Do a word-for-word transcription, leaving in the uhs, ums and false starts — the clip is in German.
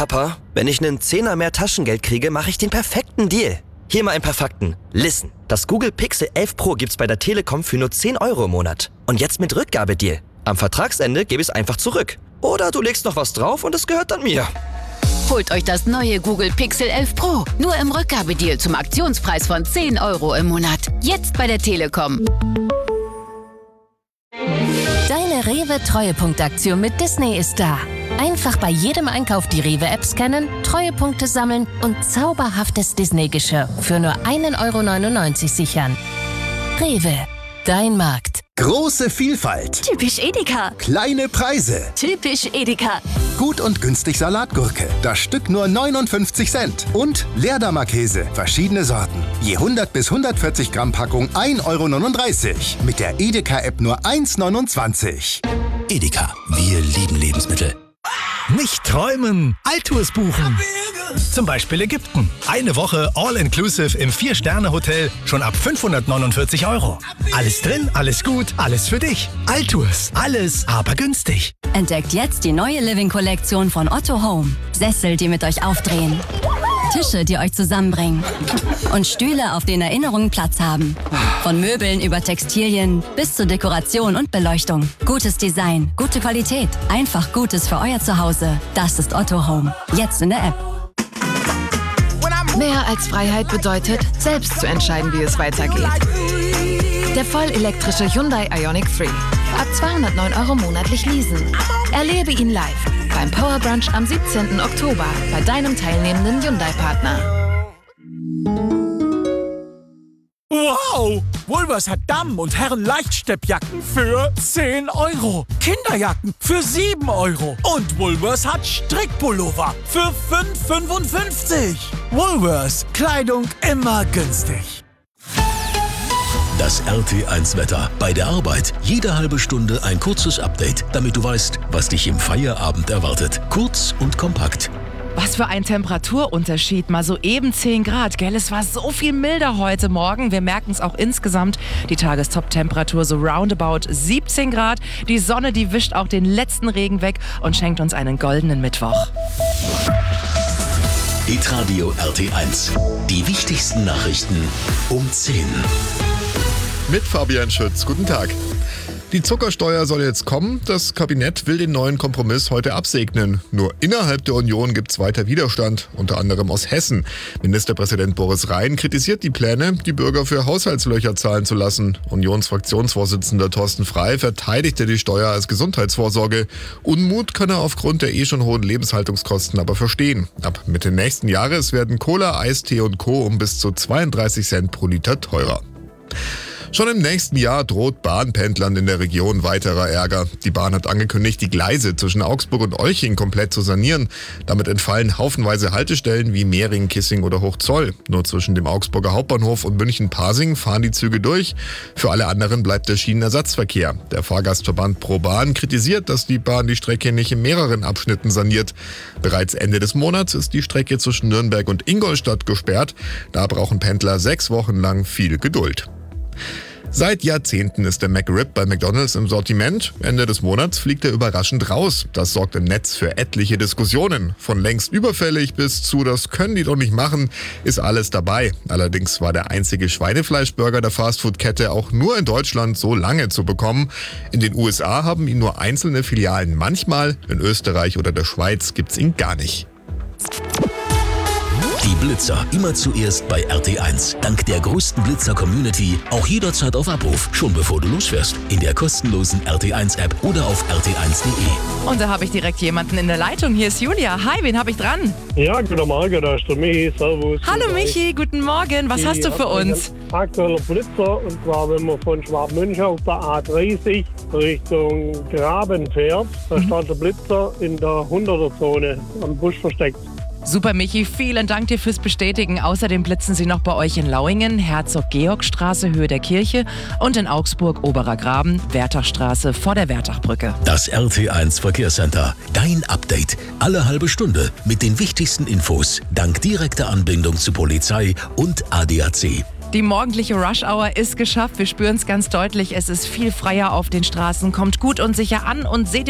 Papa, wenn ich einen Zehner mehr Taschengeld kriege, mache ich den perfekten Deal. Hier mal ein paar Fakten. Listen, das Google Pixel elf Pro gibt's bei der Telekom für nur zehn Euro im Monat. Und jetzt mit Rückgabedeal. Am Vertragsende gebe ich es einfach zurück. Oder du legst noch was drauf und es gehört dann mir. Holt euch das neue Google Pixel elf Pro. Nur im Rückgabedeal zum Aktionspreis von zehn Euro im Monat. Jetzt bei der Telekom. Deine Rewe-Treuepunktaktion mit Disney ist da. Einfach bei jedem Einkauf die Rewe-App scannen, Treuepunkte sammeln und zauberhaftes Disney-Geschirr für nur ein Euro neunundneunzig sichern. Rewe, dein Markt. Große Vielfalt. Typisch Edeka. Kleine Preise. Typisch Edeka. Gut und günstig Salatgurke. Das Stück nur neunundfünfzig Cent. Und Leerdammer-Käse. Verschiedene Sorten. Je hundert bis hundertvierzig Gramm Packung ein Euro neununddreißig. Mit der Edeka-App nur eins neunundzwanzig. Edeka, wir lieben Lebensmittel. Nicht träumen, Altours buchen. Zum Beispiel Ägypten. Eine Woche All-Inclusive im Vier-Sterne-Hotel schon ab fünfhundertneunundvierzig Euro. Alles drin, alles gut, alles für dich. Altours, alles, aber günstig. Entdeckt jetzt die neue Living-Kollektion von Otto Home. Sessel, die mit euch aufdrehen. Tische, die euch zusammenbringen. Und Stühle, auf denen Erinnerungen Platz haben. Von Möbeln über Textilien bis zur Dekoration und Beleuchtung. Gutes Design, gute Qualität. Einfach Gutes für euer Zuhause. Das ist Otto Home. Jetzt in der App. Mehr als Freiheit bedeutet, selbst zu entscheiden, wie es weitergeht. Der vollelektrische Hyundai Ioniq drei. Ab zweihundertneun Euro monatlich leasen. Erlebe ihn live beim Power Brunch am siebzehnten Oktober bei deinem teilnehmenden Hyundai-Partner. Wow! Woolworths hat Damen- und Herren-Leichtsteppjacken für zehn Euro. Kinderjacken für sieben Euro. Und Woolworths hat Strickpullover für fünf Euro fünfundfünfzig. Woolworths. Kleidung immer günstig. Das R T eins Wetter. Bei der Arbeit jede halbe Stunde ein kurzes Update, damit du weißt, was dich im Feierabend erwartet. Kurz und kompakt. Was für ein Temperaturunterschied, mal so eben zehn Grad, gell? Es war so viel milder heute Morgen. Wir merken es auch insgesamt. Die Tagestop-Temperatur so roundabout siebzehn Grad. Die Sonne, die wischt auch den letzten Regen weg und schenkt uns einen goldenen Mittwoch. Hitradio R T eins. Die wichtigsten Nachrichten um zehn. Mit Fabian Schütz. Guten Tag. Die Zuckersteuer soll jetzt kommen. Das Kabinett will den neuen Kompromiss heute absegnen. Nur innerhalb der Union gibt es weiter Widerstand, unter anderem aus Hessen. Ministerpräsident Boris Rhein kritisiert die Pläne, die Bürger für Haushaltslöcher zahlen zu lassen. Unionsfraktionsvorsitzender Thorsten Frey verteidigte die Steuer als Gesundheitsvorsorge. Unmut kann er aufgrund der eh schon hohen Lebenshaltungskosten aber verstehen. Ab Mitte nächsten Jahres werden Cola, Eistee und Co. um bis zu zweiunddreißig Cent pro Liter teurer. Schon im nächsten Jahr droht Bahnpendlern in der Region weiterer Ärger. Die Bahn hat angekündigt, die Gleise zwischen Augsburg und Olching komplett zu sanieren. Damit entfallen haufenweise Haltestellen wie Mehring, Kissing oder Hochzoll. Nur zwischen dem Augsburger Hauptbahnhof und München-Pasing fahren die Züge durch. Für alle anderen bleibt der Schienenersatzverkehr. Der Fahrgastverband ProBahn kritisiert, dass die Bahn die Strecke nicht in mehreren Abschnitten saniert. Bereits Ende des Monats ist die Strecke zwischen Nürnberg und Ingolstadt gesperrt. Da brauchen Pendler sechs Wochen lang viel Geduld. Seit Jahrzehnten ist der McRib bei McDonald's im Sortiment. Ende des Monats fliegt er überraschend raus. Das sorgt im Netz für etliche Diskussionen. Von längst überfällig bis zu, das können die doch nicht machen, ist alles dabei. Allerdings war der einzige Schweinefleischburger der Fastfood-Kette auch nur in Deutschland so lange zu bekommen. In den U S A haben ihn nur einzelne Filialen manchmal. In Österreich oder der Schweiz gibt's ihn gar nicht. Die Blitzer immer zuerst bei R T eins. Dank der größten Blitzer-Community auch jederzeit auf Abruf, schon bevor du losfährst. In der kostenlosen R T eins App oder auf r t eins punkt de. Und da habe ich direkt jemanden in der Leitung. Hier ist Julia. Hi, wen habe ich dran? Ja, guten Morgen, da ist der Michi. Servus. Hallo Michi, guten Morgen. Was Ich hast du für hab uns? einen aktueller Blitzer, und zwar, wenn man von Schwabmünchen auf der A dreißig Richtung Graben fährt, da Mhm. steht der Blitzer in der hunderter-Zone am Busch versteckt. Super, Michi, vielen Dank dir fürs Bestätigen. Außerdem blitzen sie noch bei euch in Lauingen, Herzog-Georg-Straße, Höhe der Kirche und in Augsburg, Oberer Graben, Wertachstraße vor der Wertachbrücke. Das R T eins Verkehrscenter. Dein Update. Alle halbe Stunde mit den wichtigsten Infos. Dank direkter Anbindung zu Polizei und A D A C. Die morgendliche Rush-Hour ist geschafft. Wir spüren es ganz deutlich. Es ist viel freier auf den Straßen. Kommt gut und sicher an und seht